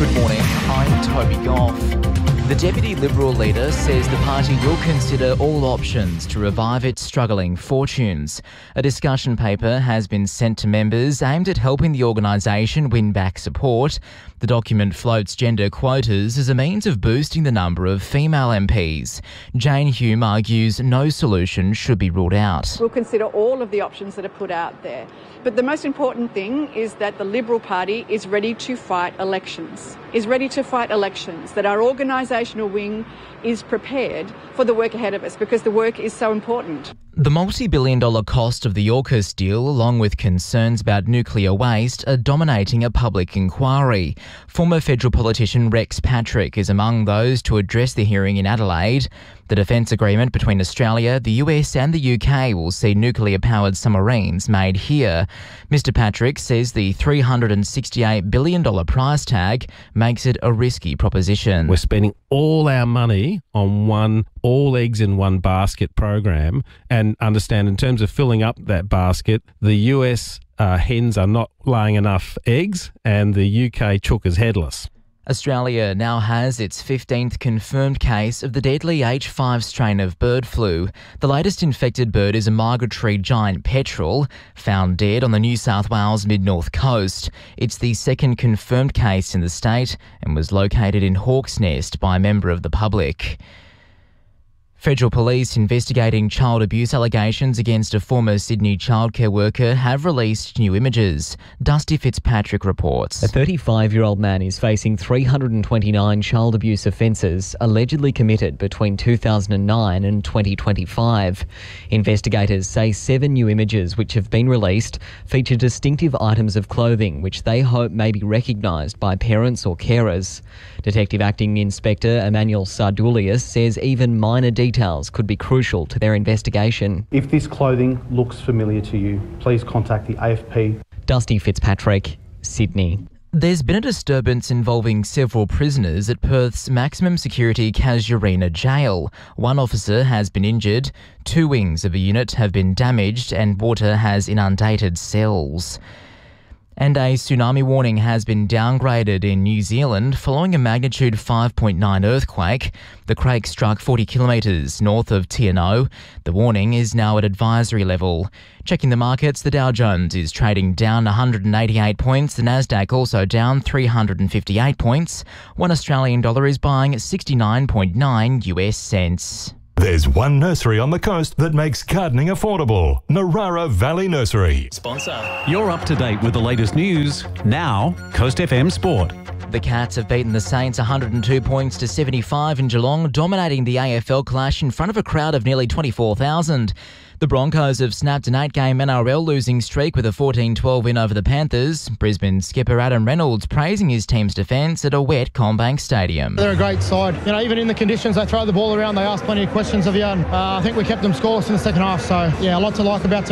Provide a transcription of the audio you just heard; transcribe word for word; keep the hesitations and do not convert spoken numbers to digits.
Good morning, I'm Toby Goff. The Deputy Liberal leader says the party will consider all options to revive its struggling fortunes. A discussion paper has been sent to members aimed at helping the organisation win back support. The document floats gender quotas as a means of boosting the number of female M Ps. Jane Hume argues no solution should be ruled out. We'll consider all of the options that are put out there. But the most important thing is that the Liberal Party is ready to fight elections, is ready to fight elections, that our organisational wing is prepared for the work ahead of us because the work is so important. The multi-billion dollar cost of the AUKUS deal, along with concerns about nuclear waste, are dominating a public inquiry. Former federal politician Rex Patrick is among those to address the hearing in Adelaide. The defence agreement between Australia, the U S and the U K will see nuclear-powered submarines made here. Mister Patrick says the three hundred sixty-eight billion dollars price tag makes it a risky proposition. We're spending all our money on one all eggs in one basket program, and understand in terms of filling up that basket, the U S uh, hens are not laying enough eggs and the U K chook is headless. Australia now has its fifteenth confirmed case of the deadly H five strain of bird flu. The latest infected bird is a migratory giant petrel, found dead on the New South Wales mid-north coast. It's the second confirmed case in the state and was located in Hawk's Nest by a member of the public. Federal police investigating child abuse allegations against a former Sydney childcare worker have released new images. Dusty Fitzpatrick reports. A thirty-five-year-old man is facing three hundred twenty-nine child abuse offences allegedly committed between two thousand nine and twenty twenty-five. Investigators say seven new images which have been released feature distinctive items of clothing which they hope may be recognised by parents or carers. Detective Acting Inspector Emmanuel Sardulius says even minor details Details could be crucial to their investigation. If this clothing looks familiar to you, please contact the A F P. Dusty Fitzpatrick, Sydney. There's been a disturbance involving several prisoners at Perth's maximum security Casuarina jail. One officer has been injured, two wings of a unit have been damaged, and water has inundated cells. And a tsunami warning has been downgraded in New Zealand following a magnitude five point nine earthquake. The quake struck forty kilometres north of T N O. The warning is now at advisory level. Checking the markets, the Dow Jones is trading down one hundred eighty-eight points. The Nasdaq also down three hundred fifty-eight points. One Australian dollar is buying sixty-nine point nine U S cents. There's one nursery on the coast that makes gardening affordable. Narara Valley Nursery. Sponsor. You're up to date with the latest news. Now, Coast F M Sport. The Cats have beaten the Saints one hundred two points to seventy-five in Geelong, dominating the A F L clash in front of a crowd of nearly twenty-four thousand. The Broncos have snapped an eight-game N R L losing streak with a fourteen twelve win over the Panthers. Brisbane skipper Adam Reynolds praising his team's defence at a wet CommBank Stadium. They're a great side. You know, even in the conditions they throw the ball around, they ask plenty of questions of you. And, uh, I think we kept them scoreless in the second half. So, yeah, a lot to like about